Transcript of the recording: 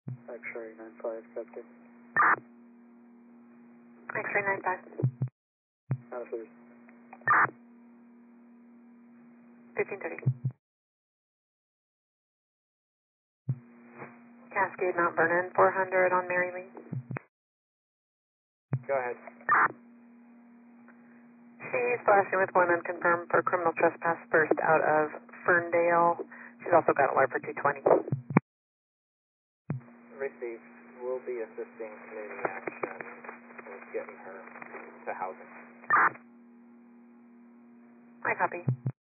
X-ray 95 accepted. X-ray 95. Answers. 1530. Cascade Mount Vernon 400 on Mary Lee. Go ahead. She's flashing with one unconfirmed for criminal trespass first out of Ferndale. She's also got a wire for 220. Received. We'll be assisting community action with getting her to housing. I copy.